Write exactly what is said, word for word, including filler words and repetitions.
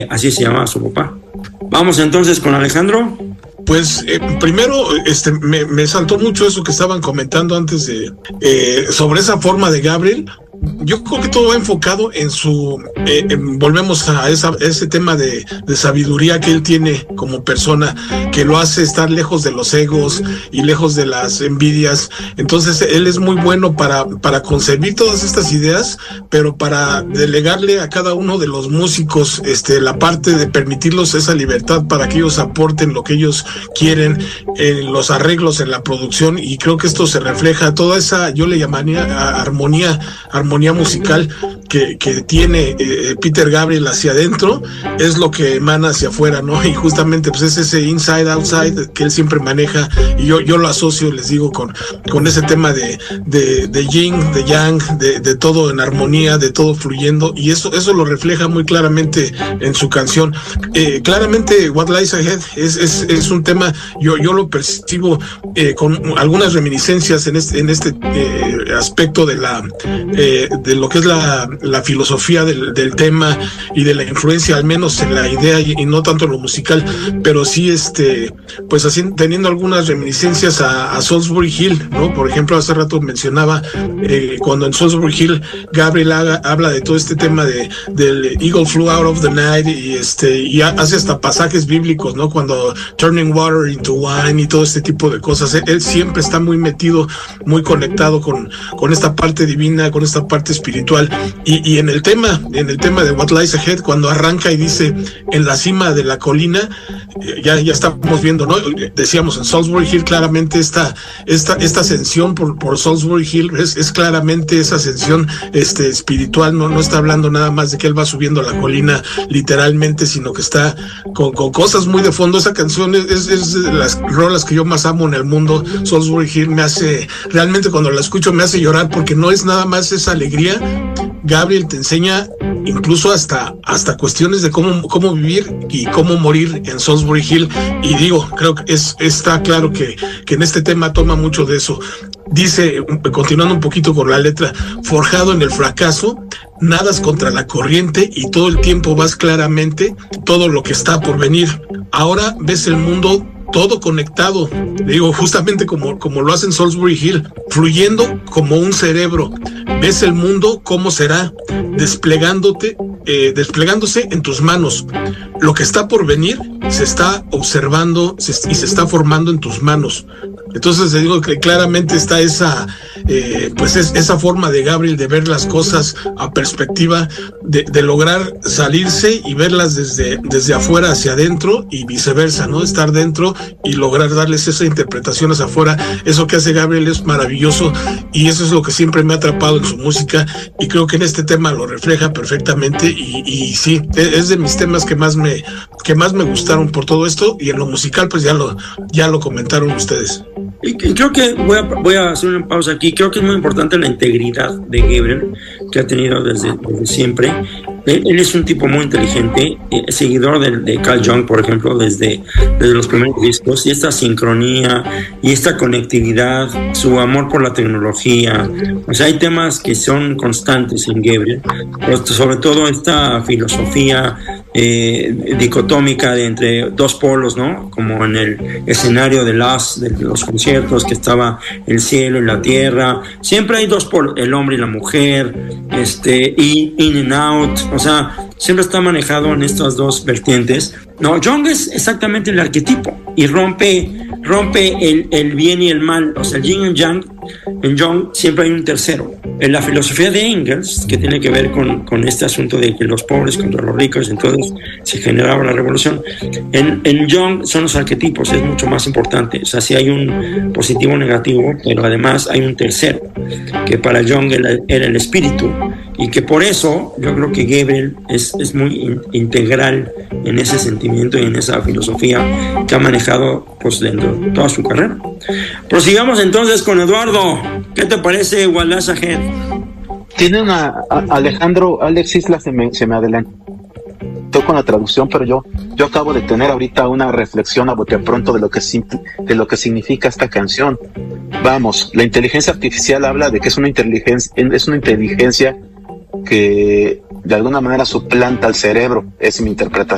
así se llamaba su papá. Vamos entonces con Alejandro. Pues eh, primero este, me, me saltó mucho eso que estaban comentando antes de eh, sobre esa forma de Gabriel. Yo creo que todo va enfocado en su, eh, en, volvemos a esa, ese tema de, de sabiduría que él tiene como persona, que lo hace estar lejos de los egos y lejos de las envidias. Entonces él es muy bueno para, para concebir todas estas ideas, pero para delegarle a cada uno de los músicos este, la parte de permitirlos esa libertad para que ellos aporten lo que ellos quieren en los arreglos, en la producción, y creo que esto se refleja, toda esa, yo le llamaría armonía, armonía armonía musical que, que tiene eh, Peter Gabriel hacia adentro, es lo que emana hacia afuera, ¿no? Y justamente pues es ese inside outside que él siempre maneja, y yo, yo lo asocio, les digo, con, con ese tema de, de, de yin, de yang, de, de todo en armonía, de todo fluyendo, y eso, eso lo refleja muy claramente en su canción. Eh, claramente What Lies Ahead es, es, es un tema, yo, yo lo percibo eh, con algunas reminiscencias en este, en este eh, aspecto de la eh, de lo que es la, la filosofía del, del tema y de la influencia, al menos en la idea y, y no tanto en lo musical, pero sí este, pues así teniendo algunas reminiscencias a, a Salisbury Hill, ¿no? Por ejemplo, hace rato mencionaba eh, cuando en Salisbury Hill Gabriel haga, habla de todo este tema de del Eagle Flew Out of the Night, y este y hace hasta pasajes bíblicos, ¿no? Cuando turning water into wine y todo este tipo de cosas. Él, él siempre está muy metido, muy conectado con, con esta parte divina, con esta parte espiritual, y, y en el tema, en el tema de What Lies Ahead, cuando arranca y dice en la cima de la colina, eh, ya, ya estamos viendo, ¿no? Decíamos en Salisbury Hill, claramente esta, esta, esta ascensión por, por Salisbury Hill es, es claramente esa ascensión este, espiritual, no, no está hablando nada más de que él va subiendo la colina literalmente, sino que está con, con cosas muy de fondo. Esa canción es, es, es de las rolas que yo más amo en el mundo. Salisbury Hill me hace, realmente cuando la escucho me hace llorar, porque no es nada más esa alegría. Gabriel te enseña incluso hasta, hasta cuestiones de cómo, cómo vivir y cómo morir en Salisbury Hill, y digo, creo que es, está claro que, que en este tema toma mucho de eso. Dice, continuando un poquito con la letra, forjado en el fracaso, nadas contra la corriente y todo el tiempo vas claramente todo lo que está por venir. Ahora ves el mundo todo conectado, digo, justamente como, como lo hacen Salisbury Hill, fluyendo como un cerebro. Ves el mundo cómo será, desplegándote, eh, desplegándose en tus manos. Lo que está por venir se está observando se, y se está formando en tus manos. Entonces te digo que claramente está esa, eh, pues es, esa forma de Gabriel de ver las cosas a perspectiva, de, de lograr salirse y verlas desde, desde afuera hacia adentro y viceversa, ¿no? Estar dentro y lograr darles esa interpretación hacia afuera. Eso que hace Gabriel es maravilloso, y eso es lo que siempre me ha atrapado en su música, y creo que en este tema lo refleja perfectamente, y, y sí, es de mis temas que más me, que más me gustaron por todo esto, y en lo musical pues ya lo, ya lo comentaron ustedes. Y creo que voy a, voy a hacer una pausa aquí. Creo que es muy importante la integridad de Gabriel, que ha tenido desde, desde siempre. Él, él es un tipo muy inteligente, eh, seguidor de, de Carl Jung, por ejemplo, desde, desde los primeros discos, y esta sincronía y esta conectividad, su amor por la tecnología. O sea, hay temas que son constantes en Gabriel, pero sobre todo esta filosofía eh, dicotómica de entre dos polos, ¿no? Como en el escenario de, las, de los conciertos, que estaba el cielo y la tierra. Siempre hay dos polos, el hombre y la mujer, este, y in and out. O sea, siempre está manejado en estas dos vertientes. No, Jung es exactamente el arquetipo, y rompe, rompe el, el bien y el mal. O sea, el yin y el yang, en Jung siempre hay un tercero. En la filosofía de Engels, que tiene que ver con, con este asunto de que los pobres contra los ricos, entonces se generaba la revolución. En, en Jung son los arquetipos, es mucho más importante. O sea, sí hay un positivo o negativo, pero además hay un tercero, que para Jung era, era el espíritu, y que por eso yo creo que Gabriel es, es muy in, integral en ese sentimiento y en esa filosofía que ha manejado pues dentro de toda su carrera. Prosigamos entonces con Eduardo. ¿Qué te parece What Lies Ahead? Tiene una... A, Alejandro, Alex Isla se me, se me adelantó con la traducción, pero yo yo acabo de tener ahorita una reflexión a bote pronto de lo que de lo que significa esta canción. Vamos, la inteligencia artificial habla de que es una inteligencia es una inteligencia que de alguna manera suplanta al cerebro, es mi interpretación.